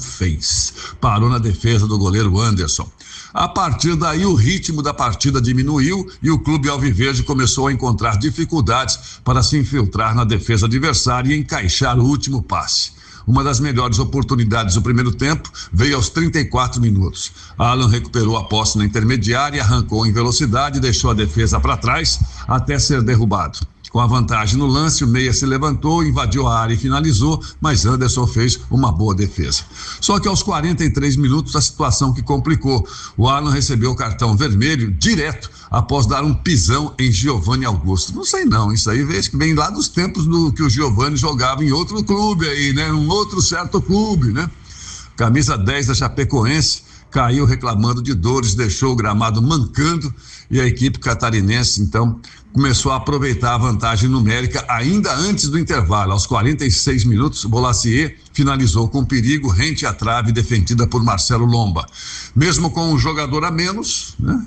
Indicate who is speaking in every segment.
Speaker 1: fez. Parou na defesa do goleiro Anderson. A partir daí, o ritmo da partida diminuiu e o clube alviverde começou a encontrar dificuldades para se infiltrar na defesa adversária e encaixar o último passe. Uma das melhores oportunidades do primeiro tempo veio aos 34 minutos. Alan recuperou a posse na intermediária, arrancou em velocidade e deixou a defesa para trás até ser derrubado. Com a vantagem no lance, o meia se levantou, invadiu a área e finalizou, mas Anderson fez uma boa defesa. Só que aos 43 minutos a situação que complicou. O Alan recebeu o cartão vermelho direto após dar um pisão em Giovanni Augusto. Não sei não, isso aí vem lá dos tempos do que o Giovanni jogava em outro clube aí, né? Um outro certo clube, né? Camisa 10 da Chapecoense caiu reclamando de dores, deixou o gramado mancando e a equipe catarinense, então, começou a aproveitar a vantagem numérica ainda antes do intervalo. Aos 46 minutos, Bolasie finalizou com perigo rente à trave defendida por Marcelo Lomba. Mesmo com um jogador a menos, né?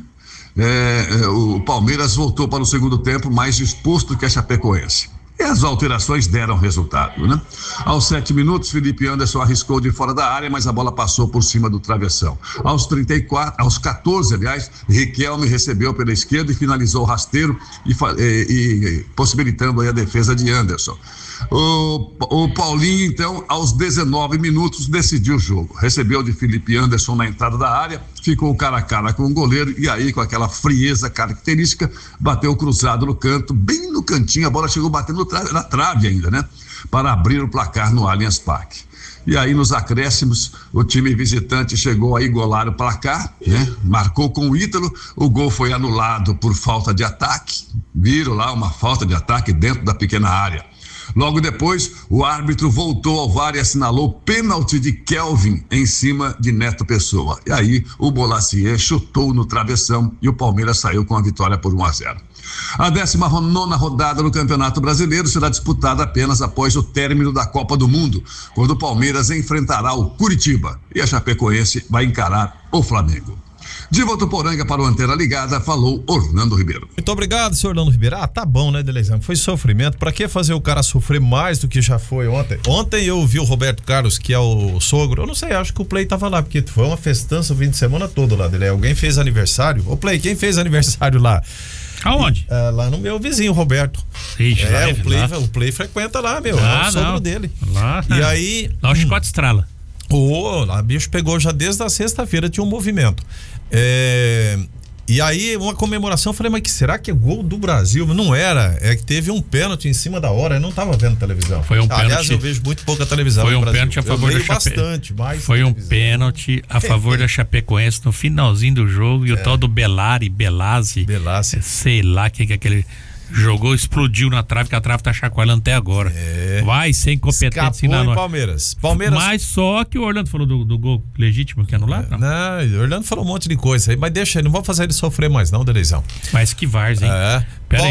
Speaker 1: O Palmeiras voltou para o segundo tempo mais disposto que a Chapecoense. E as alterações deram resultado, né? Aos 7 minutos, Felipe Anderson arriscou de fora da área, mas a bola passou por cima do travessão. Aos 14, Riquelme recebeu pela esquerda e finalizou o rasteiro e possibilitando aí a defesa de Anderson. O Paulinho, então, aos 19 minutos, decidiu o jogo. Recebeu de Felipe Anderson na entrada da área, ficou cara a cara com o goleiro e aí, com aquela frieza característica, bateu cruzado no canto, bem no cantinho, a bola chegou batendo na trave ainda, né? Para abrir o placar no Allianz Parque. E aí, nos acréscimos, o time visitante chegou a igualar o placar, né? Marcou com o Ítalo, o gol foi anulado por falta de ataque. Viram lá uma falta de ataque dentro da pequena área. Logo depois, o árbitro voltou ao VAR e assinalou pênalti de Kelvin em cima de Neto Pessoa. E aí, o Bolasie chutou no travessão e o Palmeiras saiu com a vitória por 1-0. A 19ª rodada do Campeonato Brasileiro será disputada apenas após o término da Copa do Mundo, quando o Palmeiras enfrentará o Curitiba e a Chapecoense vai encarar o Flamengo. De Votuporanga para o Antena Ligada, falou Orlando Ribeiro.
Speaker 2: Muito obrigado, senhor Orlando Ribeiro. Tá bom, né, Delezão? Foi sofrimento. Pra que fazer o cara sofrer mais do que já foi ontem? Ontem eu vi o Roberto Carlos, que é o sogro. Eu não sei, acho que o Play tava lá, porque foi uma festança o fim de semana todo lá dele. Alguém fez aniversário? Ô, Play, quem fez aniversário lá?
Speaker 3: Aonde?
Speaker 2: Lá no meu vizinho, Roberto.
Speaker 3: Ixi,
Speaker 2: o Play frequenta lá, meu. É o sogro dele.
Speaker 3: Lá,
Speaker 2: e aí...
Speaker 3: Lá o chicote estrala.
Speaker 2: Lá, bicho pegou já desde a sexta-feira, tinha um movimento. E aí, uma comemoração, eu falei, mas será que é gol do Brasil? Mas não era, é que teve um pênalti em cima da hora, eu não tava vendo televisão.
Speaker 3: Foi um pênalti.
Speaker 2: Aliás, eu vejo muito pouca televisão.
Speaker 3: Foi um pênalti a favor da
Speaker 2: Chapecoense.
Speaker 3: Foi um pênalti a favor da Chapecoense no finalzinho do jogo, e o tal do Belazzi, sei lá quem que é aquele... Jogou, explodiu na trave, que a trave tá chacoalhando até agora. Vai sem competência.
Speaker 2: Escapou em Palmeiras.
Speaker 3: Mas só que o Orlando falou do gol legítimo que anulado.
Speaker 2: Não, o Orlando falou um monte de coisa aí, mas deixa ele, não vamos fazer ele sofrer mais não, Delezão.
Speaker 3: Mas que várzea, hein?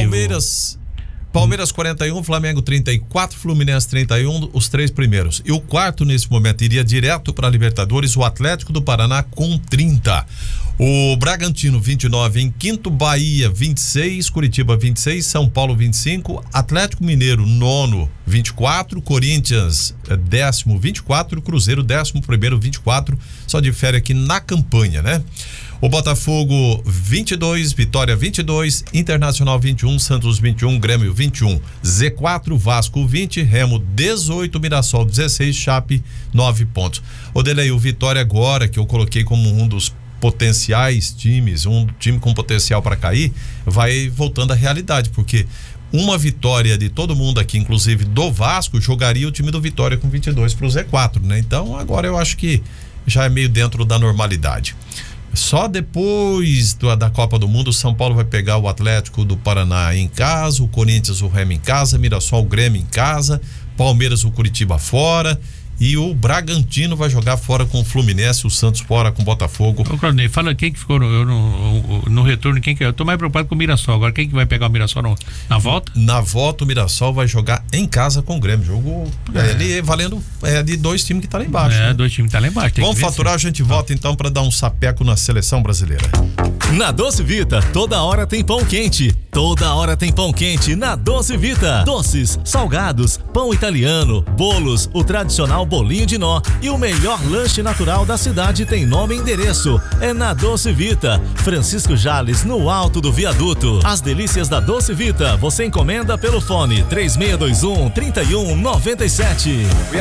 Speaker 2: Palmeiras 41, Flamengo 34, Fluminense 31, os 3 primeiros. E o quarto nesse momento iria direto para a Libertadores, o Atlético do Paraná com 30. O Bragantino 29 em quinto, Bahia 26, Curitiba 26, São Paulo 25, Atlético Mineiro nono 24, Corinthians décimo 24, Cruzeiro 11º 24, só difere aqui na campanha, né? O Botafogo 22, Vitória 22, Internacional 21, Santos 21, Grêmio 21, Z4, Vasco 20, Remo 18, Mirassol 16, Chape 9 pontos. O Delei, o Vitória agora, que eu coloquei como um dos potenciais times, um time com potencial para cair, vai voltando à realidade, porque uma vitória de todo mundo aqui, inclusive do Vasco, jogaria o time do Vitória com 22 para o Z4, né? Então agora eu acho que já é meio dentro da normalidade. Só depois da Copa do Mundo, o São Paulo vai pegar o Atlético do Paraná em casa, o Corinthians, o Remo em casa, Mirassol, o Grêmio em casa, Palmeiras, o Curitiba fora, e o Bragantino vai jogar fora com o Fluminense, o Santos fora com o Botafogo.
Speaker 3: Ô, Claudinei, fala quem que ficou no retorno, quem que é? Eu tô mais preocupado com o Mirassol, agora quem que vai pegar o Mirassol na volta?
Speaker 2: Na volta o Mirassol vai jogar em casa com o Grêmio, jogo ele valendo de 2 times que tá lá embaixo.
Speaker 3: Né? 2 times que tá lá embaixo.
Speaker 2: Vamos faturar, a gente volta então para dar um sapeco na seleção brasileira.
Speaker 4: Na Doce Vita, toda hora tem pão quente. Toda hora tem pão quente na Doce Vita. Doces, salgados, pão italiano, bolos, o tradicional bolinho de nó e o melhor lanche natural da cidade tem nome e endereço. É na Doce Vita, Francisco Jales, no alto do viaduto. As delícias da Doce Vita, você encomenda pelo fone 3621-3197.